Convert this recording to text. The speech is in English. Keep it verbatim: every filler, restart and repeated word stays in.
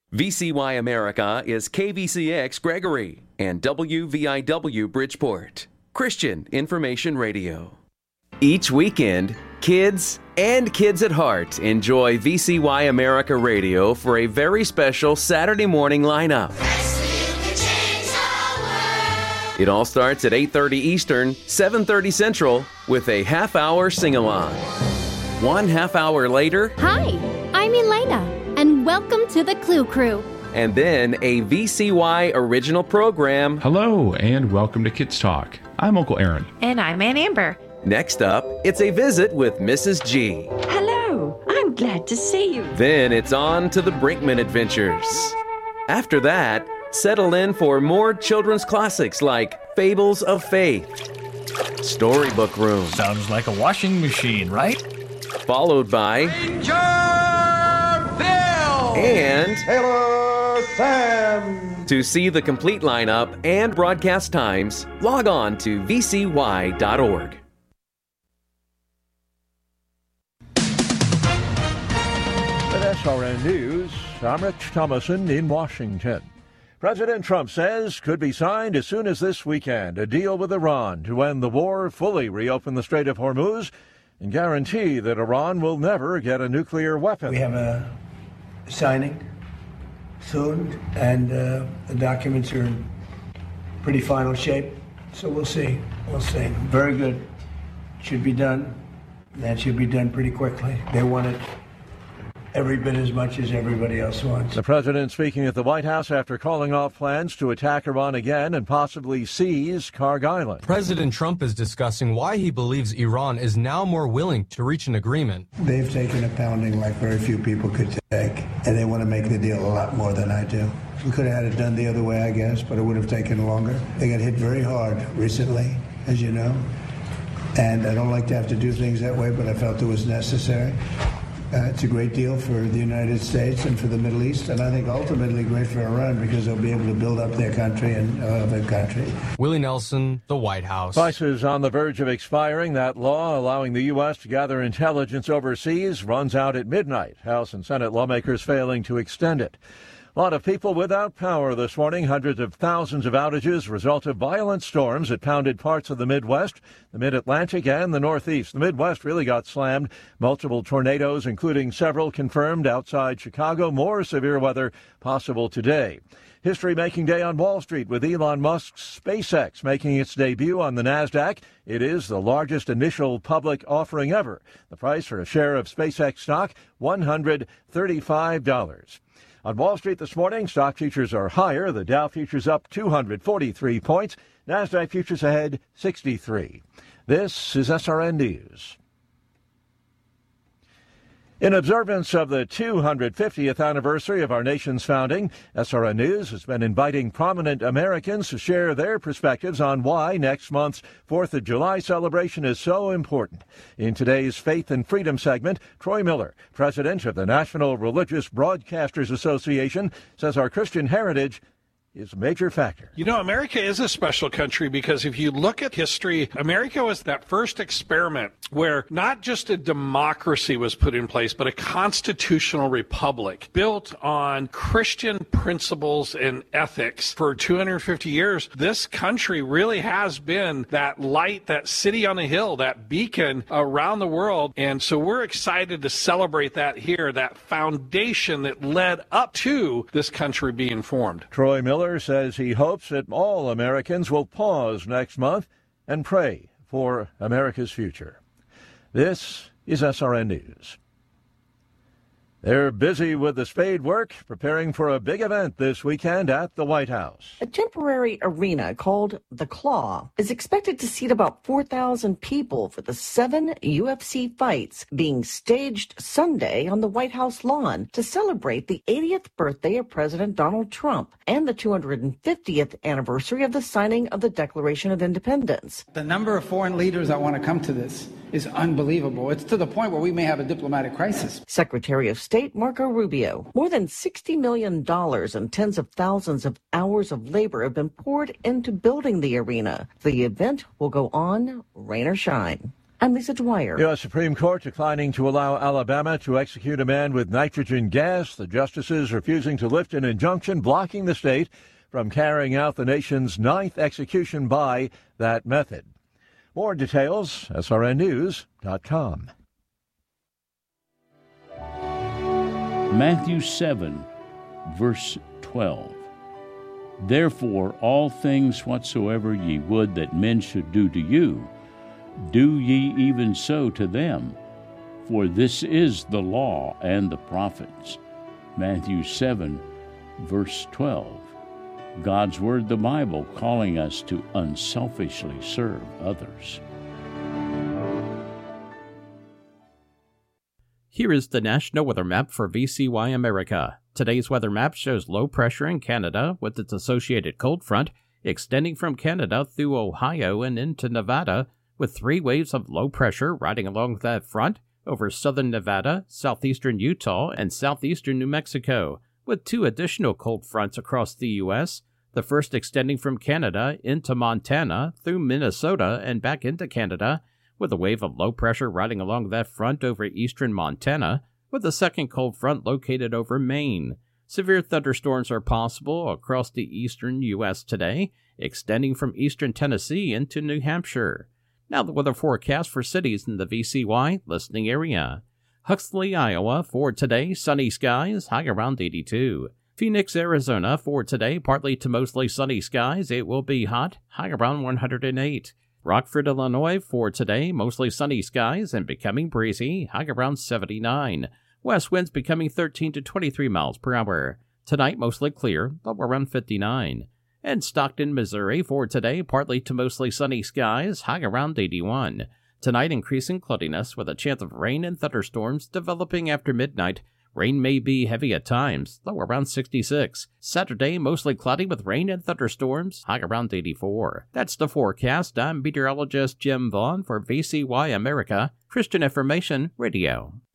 V C Y America is K V C X Gregory and W V I W Bridgeport, Christian Information Radio. Each weekend, kids and kids at heart enjoy V C Y America Radio for a very special Saturday morning lineup. It all starts at eight thirty Eastern, seven thirty Central with a half-hour sing-along. One half hour later... Hi, I'm Elena, and welcome to the Clue Crew. And then a V C Y original program. Hello, and welcome to Kids Talk. I'm Uncle Aaron. And I'm Aunt Amber. Next up, it's a visit with Missus G. Hello, I'm glad to see you. Then it's on to the Brinkman Adventures. After that, settle in for more children's classics like Fables of Faith, Storybook Room. Sounds like a washing machine, right? Followed by Ranger Bill and Taylor Sam. To see the complete lineup and broadcast times, log on to v c y dot org. At S R N News, I'm Rich Thomason in Washington. President Trump says could be signed as soon as this weekend a deal with Iran to end the war, fully reopen the Strait of Hormuz, and guarantee that Iran will never get a nuclear weapon. We have a signing soon, and uh, the documents are in pretty final shape, so we'll see. We'll see. Very good. Should be done. That should be done pretty quickly. They want it every bit as much as everybody else wants. The president speaking at the White House after calling off plans to attack Iran again and possibly seize Karg Island. President Trump is discussing why he believes Iran is now more willing to reach an agreement. They've taken a pounding like very few people could take, and they want to make the deal a lot more than I do. We could have had it done the other way, I guess, but it would have taken longer. They got hit very hard recently, as you know, and I don't like to have to do things that way, but I felt it was necessary. Uh, it's a great deal for the United States and for the Middle East, and I think ultimately great for Iran because they'll be able to build up their country and uh, their country. Willie Nelson, the White House. Prices on the verge of expiring. That law allowing the U S to gather intelligence overseas runs out at midnight. House and Senate lawmakers failing to extend it. A lot of people without power this morning. Hundreds of thousands of outages result of violent storms that pounded parts of the Midwest, the Mid-Atlantic, and the Northeast. The Midwest really got slammed. Multiple tornadoes, including several confirmed outside Chicago. More severe weather possible today. History-making day on Wall Street with Elon Musk's SpaceX making its debut on the NASDAQ. It is the largest initial public offering ever. The price for a share of SpaceX stock, one hundred thirty-five dollars. On Wall Street this morning, stock futures are higher. The Dow futures up two hundred forty-three points. NASDAQ futures ahead sixty-three. This is S R N News. In observance of the two hundred fiftieth anniversary of our nation's founding, S R N News has been inviting prominent Americans to share their perspectives on why next month's fourth of July celebration is so important. In today's Faith and Freedom segment, Troy Miller, president of the National Religious Broadcasters Association, says our Christian heritage is a major factor. You know, America is a special country because if you look at history, America was that first experiment where not just a democracy was put in place, but a constitutional republic built on Christian principles and ethics. For two hundred fifty years, this country really has been that light, that city on a hill, that beacon around the world. And so we're excited to celebrate that here, that foundation that led up to this country being formed. Troy Miller says he hopes that all Americans will pause next month and pray for America's future. This is S R N News. They're busy with the spade work, preparing for a big event this weekend at the White House. A temporary arena called The Claw is expected to seat about four thousand people for the seven U F C fights being staged Sunday on the White House lawn to celebrate the eightieth birthday of President Donald Trump and the two hundred fiftieth anniversary of the signing of the Declaration of Independence. The number of foreign leaders that want to come to this is unbelievable. It's to the point where we may have a diplomatic crisis. Secretary of State Marco Rubio. More than sixty million dollars and tens of thousands of hours of labor have been poured into building the arena. The event will go on, rain or shine. I'm Lisa Dwyer. U S Supreme Court declining to allow Alabama to execute a man with nitrogen gas. The justices refusing to lift an injunction blocking the state from carrying out the nation's ninth execution by that method. More details, S R N news dot com. Matthew seven, verse twelve. Therefore, all things whatsoever ye would that men should do to you, do ye even so to them. For this is the law and the prophets. Matthew seven, verse twelve. God's Word, the Bible, calling us to unselfishly serve others. Here is the National Weather Map for V C Y America. Today's weather map shows low pressure in Canada with its associated cold front extending from Canada through Ohio and into Nevada, with three waves of low pressure riding along that front over southern Nevada, southeastern Utah, and southeastern New Mexico, with two additional cold fronts across the U S, the first extending from Canada into Montana through Minnesota and back into Canada, with a wave of low pressure riding along that front over eastern Montana, with the second cold front located over Maine. Severe thunderstorms are possible across the eastern U S today, extending from eastern Tennessee into New Hampshire. Now the weather forecast for cities in the V C Y listening area. Huxley, Iowa, for today, sunny skies, high around eighty-two. Phoenix, Arizona, for today, partly to mostly sunny skies, it will be hot, high around one hundred eight. Rockford, Illinois, for today, mostly sunny skies and becoming breezy, high around seventy-nine. West winds becoming thirteen to twenty-three miles per hour. Tonight, mostly clear, low around fifty-nine. And Stockton, Missouri, for today, partly to mostly sunny skies, high around eighty-one. Tonight, increasing cloudiness with a chance of rain and thunderstorms developing after midnight. Rain may be heavy at times, low around sixty-six. Saturday, mostly cloudy with rain and thunderstorms, high around eighty-four. That's the forecast. I'm meteorologist Jim Vaughn for V C Y America, Christian Information Radio.